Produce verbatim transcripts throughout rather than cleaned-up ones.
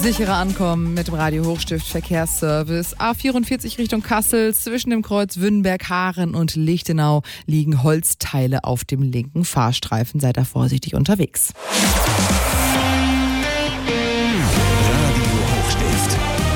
Sicherer ankommen mit dem Radio Hochstift Verkehrsservice. A vierundvierzig Richtung Kassel. Zwischen dem Kreuz Wünnenberg, Haaren und Lichtenau liegen Holzteile auf dem linken Fahrstreifen. Seid da vorsichtig unterwegs. Radio Hochstift.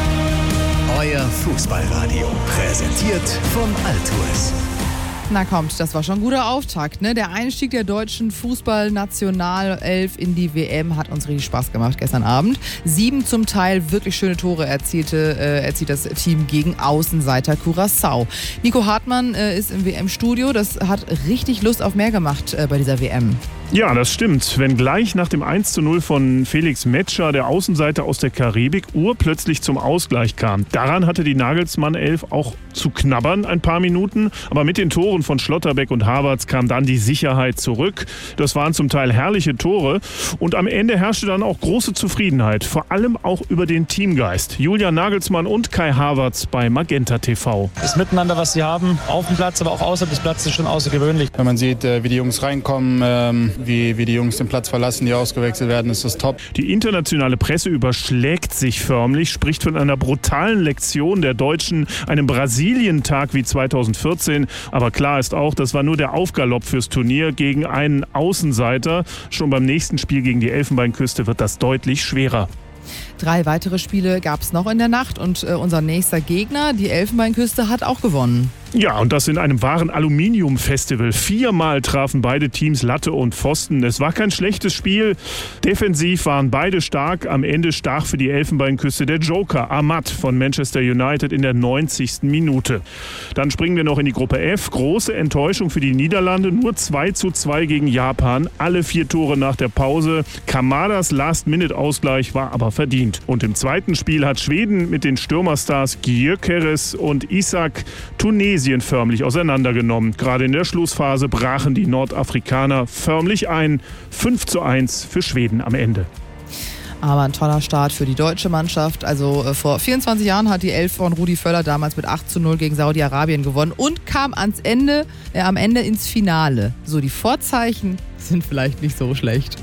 Euer Fußballradio. Präsentiert von Altours. Na kommt, das war schon ein guter Auftakt, ne? Der Einstieg der deutschen Fußballnationalelf in die W M hat uns richtig Spaß gemacht gestern Abend. Sieben zum Teil wirklich schöne Tore erzielte, äh, erzielt das Team gegen Außenseiter Curaçao. Nico Hartmann äh, ist im W M-Studio. Das hat richtig Lust auf mehr gemacht äh, bei dieser W M. Ja, das stimmt. Wenn gleich nach dem eins zu null von Felix Metscher, der Außenseiter aus der Karibik, urplötzlich zum Ausgleich kam. Daran hatte die Nagelsmann-Elf auch zu knabbern ein paar Minuten. Aber mit den Toren von Schlotterbeck und Havertz kam dann die Sicherheit zurück. Das waren zum Teil herrliche Tore. Und am Ende herrschte dann auch große Zufriedenheit. Vor allem auch über den Teamgeist. Julian Nagelsmann und Kai Havertz bei Magenta T V. Das Miteinander, was sie haben, auf dem Platz, aber auch außerhalb des Platzes, ist schon außergewöhnlich. Wenn man sieht, wie die Jungs reinkommen, ähm Wie, wie die Jungs den Platz verlassen, die ausgewechselt werden, ist das top. Die internationale Presse überschlägt sich förmlich, spricht von einer brutalen Lektion der Deutschen, einem Brasilien-Tag wie zweitausendvierzehn. Aber klar ist auch, das war nur der Aufgalopp fürs Turnier gegen einen Außenseiter. Schon beim nächsten Spiel gegen die Elfenbeinküste wird das deutlich schwerer. Drei weitere Spiele gab es noch in der Nacht und äh, unser nächster Gegner, die Elfenbeinküste, hat auch gewonnen. Ja, und das in einem wahren Aluminium-Festival. Viermal trafen beide Teams Latte und Pfosten. Es war kein schlechtes Spiel. Defensiv waren beide stark. Am Ende stach für die Elfenbeinküste der Joker, Ahmad von Manchester United in der neunzigsten Minute. Dann springen wir noch in die Gruppe F. Große Enttäuschung für die Niederlande. Nur zwei zu zwei gegen Japan. Alle vier Tore nach der Pause. Kamadas Last-Minute-Ausgleich war aber verdient. Und im zweiten Spiel hat Schweden mit den Stürmerstars Gyökeres und Isak Tunesien förmlich auseinandergenommen. Gerade in der Schlussphase brachen die Nordafrikaner förmlich ein. fünf zu eins für Schweden am Ende. Aber ein toller Start für die deutsche Mannschaft. Also äh, vor vierundzwanzig Jahren hat die Elf von Rudi Völler damals mit acht zu null gegen Saudi-Arabien gewonnen und kam ans Ende, äh, am Ende ins Finale. So, die Vorzeichen sind vielleicht nicht so schlecht.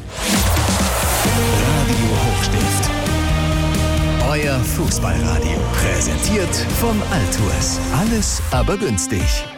Radio Hochstift. Euer Fußballradio. Präsentiert von Altours. Alles aber günstig.